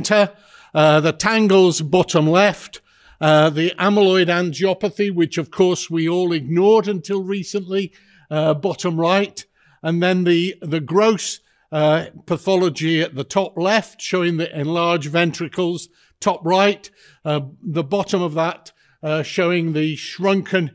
centre, the tangles bottom left, the amyloid angiopathy, which of course we all ignored until recently, bottom right, and then the gross pathology at the top left, showing the enlarged ventricles, top right, the bottom of that showing the shrunken